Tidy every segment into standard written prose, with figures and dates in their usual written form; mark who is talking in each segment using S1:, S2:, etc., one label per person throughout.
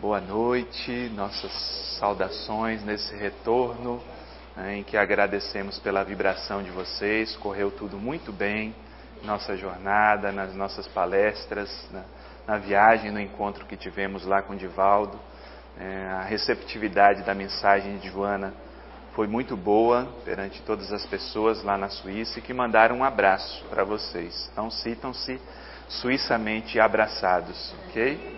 S1: Boa noite, nossas saudações nesse retorno, em que agradecemos pela vibração de vocês. Correu tudo muito bem, nossa jornada, nas nossas palestras, na viagem, no encontro que tivemos lá com o Divaldo. A receptividade da mensagem de Joana foi muito boa perante todas as pessoas lá na Suíça, que mandaram um abraço para vocês. Então sintam-se suíçamente abraçados, ok?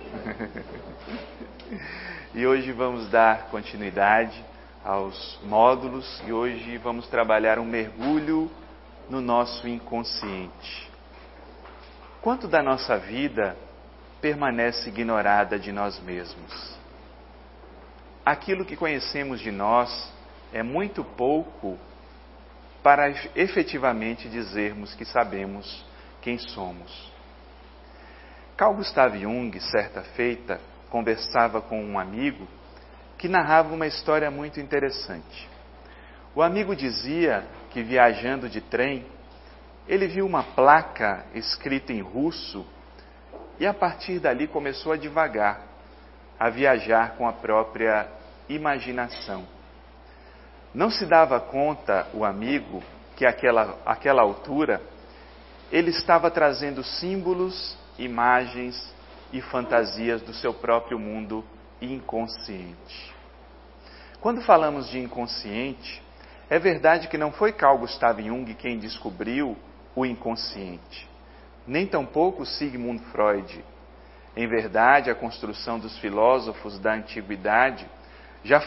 S1: E hoje vamos dar continuidade aos módulos e hoje vamos trabalhar um mergulho no nosso inconsciente. Quanto da nossa vida permanece ignorada de nós mesmos? Aquilo que conhecemos de nós é muito pouco para efetivamente dizermos que sabemos quem somos. Carl Gustav Jung, certa feita, conversava com um amigo que narrava uma história muito interessante. O amigo dizia que, viajando de trem, ele viu uma placa escrita em russo e, a partir dali, começou a divagar, a viajar com a própria imaginação. Não se dava conta, o amigo, que àquela altura ele estava trazendo símbolos, imagens e fantasias do seu próprio mundo inconsciente. Quando falamos de inconsciente, é verdade que não foi Carl Gustav Jung quem descobriu o inconsciente, nem tampouco Sigmund Freud. Em verdade, a construção dos filósofos da antiguidade já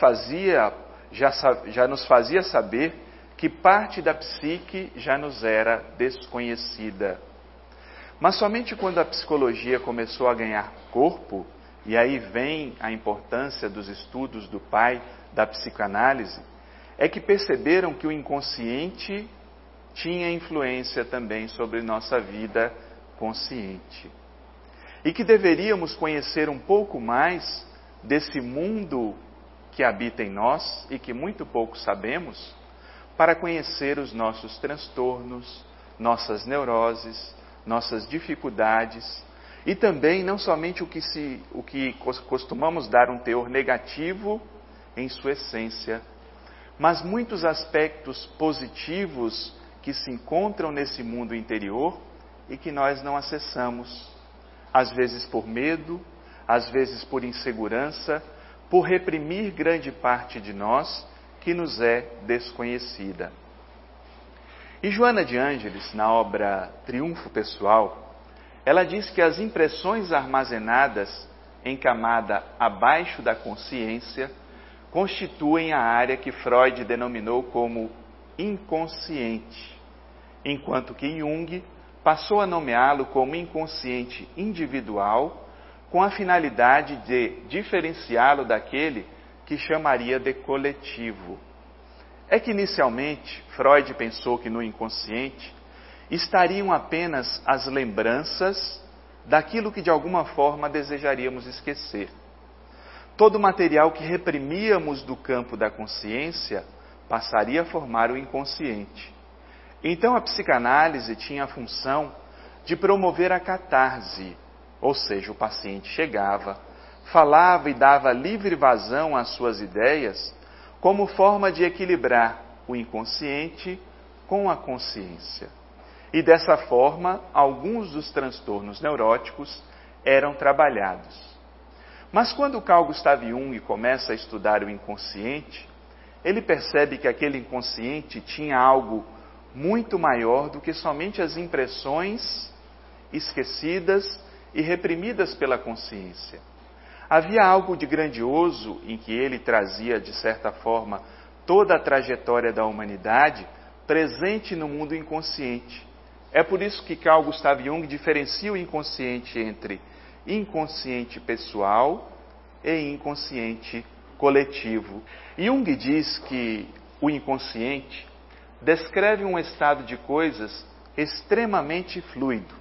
S1: nos fazia saber que parte da psique já nos era desconhecida. Mas somente quando a psicologia começou a ganhar corpo, e aí vem a importância dos estudos do pai da psicanálise, é que perceberam que o inconsciente tinha influência também sobre nossa vida consciente. E que deveríamos conhecer um pouco mais desse mundo que habita em nós e que muito pouco sabemos, para conhecer os nossos transtornos, nossas neuroses, nossas dificuldades e também não somente o que costumamos dar um teor negativo em sua essência, mas muitos aspectos positivos que se encontram nesse mundo interior e que nós não acessamos, às vezes por medo, às vezes por insegurança, por reprimir grande parte de nós que nos é desconhecida. E Joana de Ângeles, na obra Triunfo Pessoal, ela diz que as impressões armazenadas em camada abaixo da consciência constituem a área que Freud denominou como inconsciente, enquanto que Jung passou a nomeá-lo como inconsciente individual, com a finalidade de diferenciá-lo daquele que chamaria de coletivo. É que inicialmente Freud pensou que no inconsciente estariam apenas as lembranças daquilo que de alguma forma desejaríamos esquecer. Todo o material que reprimíamos do campo da consciência passaria a formar o inconsciente. Então a psicanálise tinha a função de promover a catarse, ou seja, o paciente chegava, falava e dava livre vazão às suas ideias, como forma de equilibrar o inconsciente com a consciência. E dessa forma, alguns dos transtornos neuróticos eram trabalhados. Mas quando Carl Gustav Jung começa a estudar o inconsciente, ele percebe que aquele inconsciente tinha algo muito maior do que somente as impressões esquecidas e reprimidas pela consciência. Havia algo de grandioso em que ele trazia, de certa forma, toda a trajetória da humanidade presente no mundo inconsciente. É por isso que Carl Gustav Jung diferencia o inconsciente entre inconsciente pessoal e inconsciente coletivo. Jung diz que o inconsciente descreve um estado de coisas extremamente fluido,